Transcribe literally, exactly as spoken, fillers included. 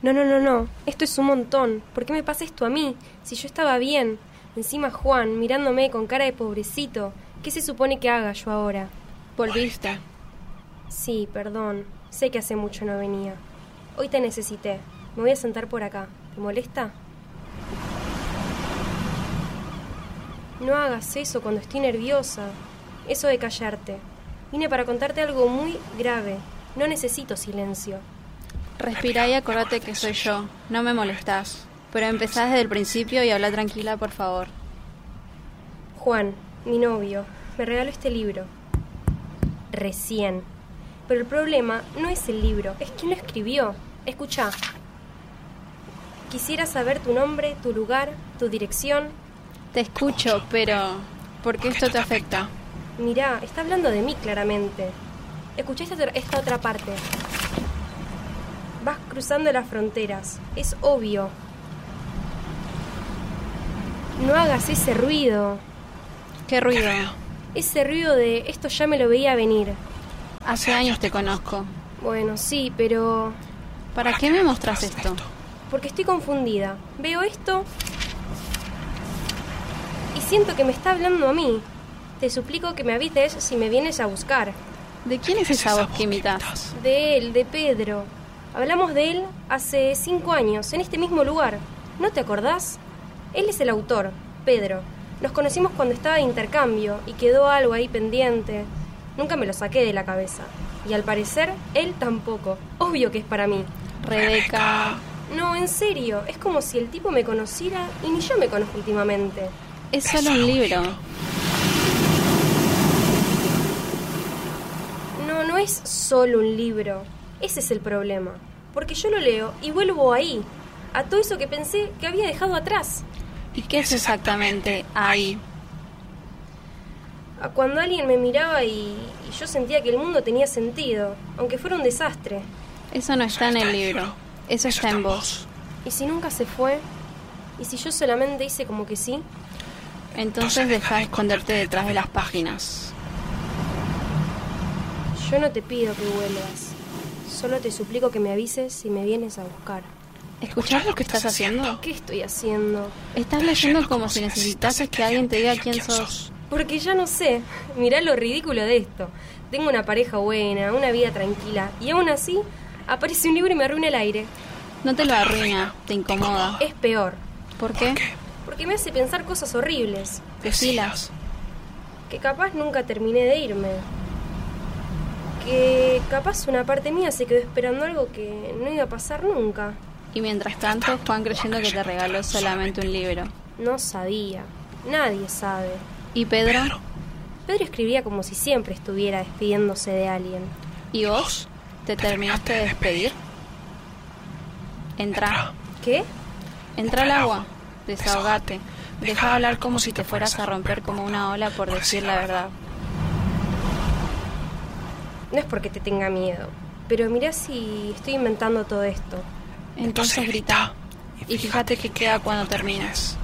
No, no, no, no. Esto es un montón. ¿Por qué me pasa esto a mí? Si yo estaba bien. Encima Juan, mirándome con cara de pobrecito. ¿Qué se supone que haga yo ahora? Volviste. Sí, perdón. Sé que hace mucho no venía. Hoy te necesité. Me voy a sentar por acá. ¿Te molesta? No hagas eso cuando estoy nerviosa. Eso de callarte. Vine para contarte algo muy grave. No necesito silencio. Respira y acordate que soy yo. No me molestás. Pero empezá desde el principio y habla tranquila, por favor. Juan, mi novio, me regaló este libro. Recién. Pero el problema no es el libro, es quién lo escribió. Escuchá. Quisiera saber tu nombre, tu lugar, tu dirección. Te escucho, pero ¿por qué esto te afecta? Mirá, está hablando de mí claramente. Escuchá esta, esta otra parte. Vas cruzando las fronteras. Es obvio. No hagas ese ruido. ¿Qué ruido? Ese ruido de esto ya me lo veía venir. Hace años te conozco. Bueno, sí, pero... ¿Para qué me mostrás esto? Porque estoy confundida. Veo esto y siento que me está hablando a mí. Te suplico que me avises si me vienes a buscar. ¿De quién es esa voz que imitas? De él, de Pedro. Hablamos de él hace cinco años, en este mismo lugar. ¿No te acordás? Él es el autor, Pedro. Nos conocimos cuando estaba de intercambio y quedó algo ahí pendiente. Nunca me lo saqué de la cabeza. Y al parecer, él tampoco. Obvio que es para mí. Rebeca... No, en serio. Es como si el tipo me conociera y ni yo me conozco últimamente. Es solo un libro. No, no es solo un libro. Ese es el problema. Porque yo lo leo y vuelvo ahí. A todo eso que pensé que había dejado atrás. ¿Y qué es exactamente ahí? A cuando alguien me miraba y, y yo sentía que el mundo tenía sentido, aunque fuera un desastre. Eso no está en el libro. Eso está en vos. ¿Y si nunca se fue? ¿Y si yo solamente hice como que sí? Entonces deja de esconderte detrás de las páginas. Yo no te pido que vuelvas. Solo te suplico que me avises si me vienes a buscar. ¿Escuchás lo que estás haciendo? ¿Qué estoy haciendo? Estás leyendo como si necesitases que alguien te diga quién sos. Porque ya no sé. Mirá lo ridículo de esto. Tengo una pareja buena, una vida tranquila, y aún así aparece un libro y me arruina el aire. No te lo arruina, te incomoda. Es peor. ¿Por qué? Porque me hace pensar cosas horribles. Decilas. Que capaz nunca terminé de irme. Que capaz una parte mía se quedó esperando algo que no iba a pasar nunca. Y mientras tanto, Juan creyendo que te regaló solamente un libro. No sabía. Nadie sabe. ¿Y Pedro? Pedro escribía como si siempre estuviera despidiéndose de alguien. ¿Y vos? ¿Te terminaste de despedir? Entra. ¿Qué? Entra al agua. Desahogate. Deja de hablar como si te fueras a romper como una ola por decir la verdad. No es porque te tenga miedo, pero mirá si estoy inventando todo esto. Entonces grita. Y fíjate qué queda cuando termines.